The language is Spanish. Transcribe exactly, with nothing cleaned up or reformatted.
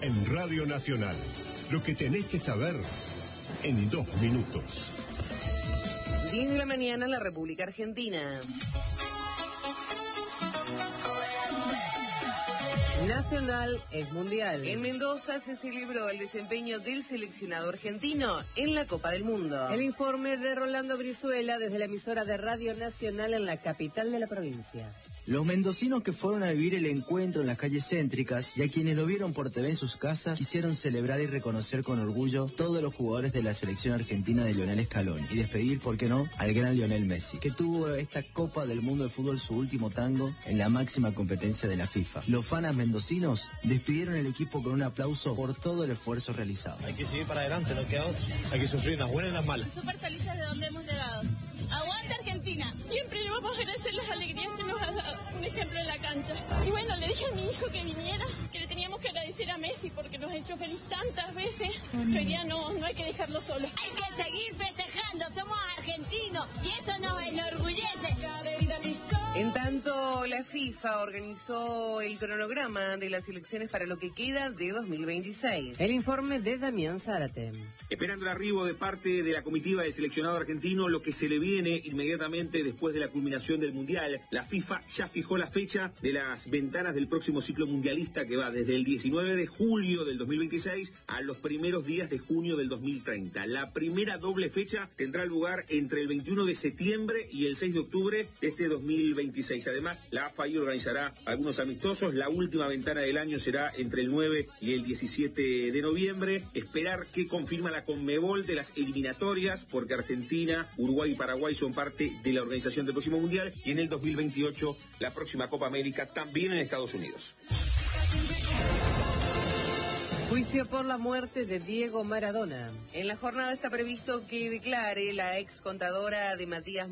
en Radio Nacional. Lo que tenés que saber en dos minutos. diez de la mañana en la República Argentina. Nacional es mundial. En Mendoza se celebró el desempeño del seleccionado argentino en la Copa del Mundo. El informe de Rolando Brizuela desde la emisora de Radio Nacional en la capital de la provincia. Los mendocinos que fueron a vivir el encuentro en las calles céntricas y a quienes lo vieron por T V en sus casas quisieron celebrar y reconocer con orgullo todos los jugadores de la selección argentina de Lionel Scaloni y despedir, ¿por qué no?, al gran Lionel Messi, que tuvo esta Copa del Mundo de Fútbol su último tango en la máxima competencia de la FIFA. Los fanas mendocinos despidieron el equipo con un aplauso por todo el esfuerzo realizado. Hay que seguir para adelante, no queda otra. Hay que sufrir las buenas y las malas. Súper felices de donde hemos llegado. ¡Aguante Argentina! Siempre le vamos a agradecer las alegrías que nos ha dado. Un ejemplo en la cancha. Y bueno, le dije a mi hijo que viniera, que le teníamos que agradecer a Messi porque nos ha hecho feliz tantas veces, que hoy día no, no hay que dejarlo solo. Hay que seguir festejando, somos argentinos y eso nos enorgullece. En tanto, la FIFA organizó el cronograma de las elecciones para lo que queda de dos mil veintiséis. El informe de Damián Zárate. Esperando el arribo de parte de la comitiva del seleccionado argentino, lo que se le viene inmediatamente después de la culminación del Mundial, la FIFA ya fijó la fecha de las ventanas del próximo ciclo mundialista que va desde el diecinueve de julio del dos mil veintiséis a los primeros días de junio del dos mil treinta. La primera doble fecha tendrá lugar entre el veintiuno de septiembre y el seis de octubre de este dos mil veintiséis. Además, la A F A organizará algunos amistosos. La última ventana del año será entre el nueve y el diecisiete de noviembre. Esperar que confirma la Conmebol de las eliminatorias, porque Argentina, Uruguay y Paraguay son parte de la organización del próximo Mundial, y en el dos mil veintiocho la próxima Copa América también en Estados Unidos. Juicio por la muerte de Diego Maradona. En la jornada está previsto que declare la ex contadora de Matías